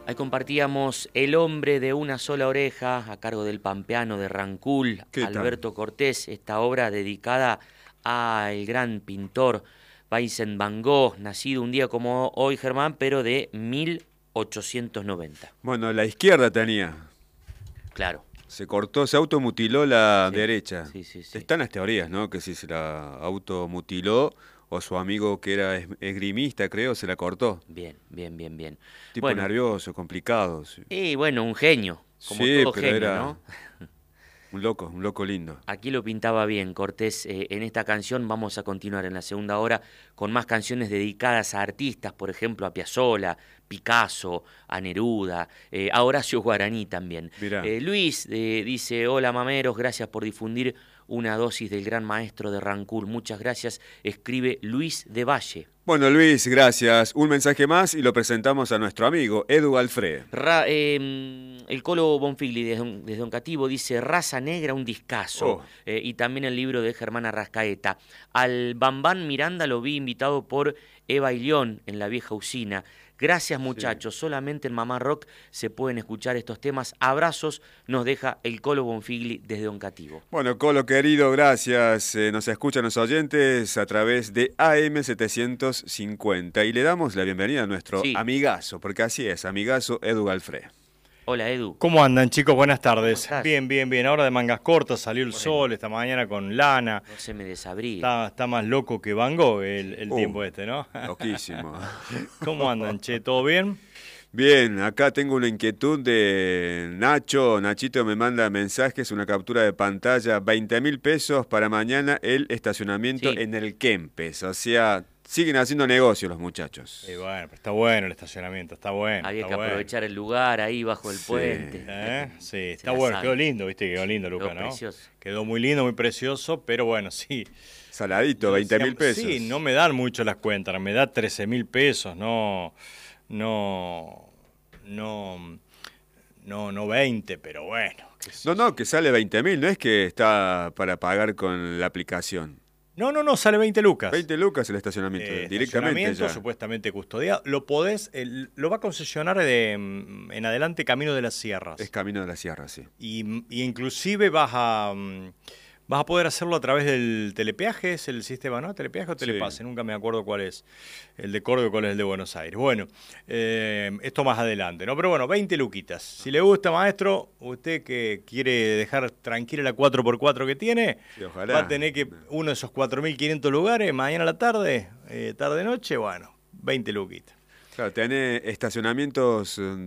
Ahí compartíamos El hombre de una sola oreja, a cargo del pampeano de Rancul, ¿Qué tal? Alberto Cortés, esta obra dedicada al gran pintor Vincent Van Gogh, nacido un día como hoy, Germán, pero de 1890. Bueno, la izquierda tenía. Claro, Se cortó, se automutiló la sí, derecha. sí, sí, sí. Están las teorías, ¿no? Que si se la automutiló o su amigo que era esgrimista, creo, se la cortó. Bien, bien, bien, bien. Tipo Bueno, nervioso, complicado. Sí, y bueno, un genio, como sí, todo pero genio, era ¿no? un loco lindo. Aquí lo pintaba bien Cortés. En esta canción vamos a continuar en la segunda hora con más canciones dedicadas a artistas, por ejemplo a Piazzolla, Picasso, a Neruda, a Horacio Guaraní también. Mirá. Luis dice, hola mameros, gracias por difundir una dosis del gran maestro de Rancul. Muchas gracias, escribe Luis de Valle. Bueno, Luis, gracias. Un mensaje más y lo presentamos a nuestro amigo Edu Alfred. El Colo Bonfigli desde Oncativo dice Raza Negra, un discazo. Oh, Y también el libro de Germán Arrascaeta. Al Bambán Miranda lo vi invitado por Eva Ilión en la vieja usina. Gracias sí. muchachos, solamente en Mamá Rock se pueden escuchar estos temas. Abrazos, nos deja el Colo Bonfigli desde Oncativo. Bueno, Colo querido, gracias. Nos escuchan los oyentes a través de AM 750 y le damos la bienvenida a nuestro Sí, amigazo, porque así es, amigazo Edu Alfred. hola Edu, ¿Cómo andan, chicos? Buenas ¿cómo tardes. estás? Bien, bien, bien. Ahora de mangas cortas salió el Bueno, sol esta mañana con lana. no se me desabrigue. Está más loco que Van Gogh el tiempo este, ¿no? Loquísimo. ¿Cómo andan, che? ¿Todo bien? Bien, acá tengo una inquietud de Nacho. Nachito me manda mensajes, una captura de pantalla, 20.000 pesos para mañana el estacionamiento Sí. en el Kempes. O sea, siguen haciendo negocios los muchachos. Bueno, pero está bueno el estacionamiento, está bueno. Había está que bueno. aprovechar el lugar ahí bajo el Sí. puente. Sí, Se está la bueno, sabe. quedó lindo, viste, quedó lindo, Quedó Luca, ¿no? precioso. Quedó muy lindo, muy precioso, pero bueno, sí. Saladito, 20.000 pesos. Sí, no me dan mucho las cuentas, me da 13.000 pesos, no 20, pero bueno. qué sé No, yo. no, que sale 20.000, no es que está para pagar con la aplicación. No, sale 20 lucas. 20 lucas el estacionamiento, directamente Estacionamiento ya. supuestamente custodiado. Lo podés, lo va a concesionar en adelante Camino de las Sierras. Es camino de la sierra, sí. Y inclusive vas a poder hacerlo a través del telepeaje, es el sistema, ¿no? ¿Telepeaje o telepase? Sí. Nunca me acuerdo cuál es el de Córdoba y cuál es el de Buenos Aires. Bueno, esto más adelante, ¿no? Pero bueno, 20 luquitas. Si le gusta, maestro, usted que quiere dejar tranquila la 4x4 que tiene, Sí, ojalá. va a tener que uno de esos 4.500 lugares, mañana a la tarde, tarde-noche, bueno, 20 luquitas. Claro, tenés estacionamientos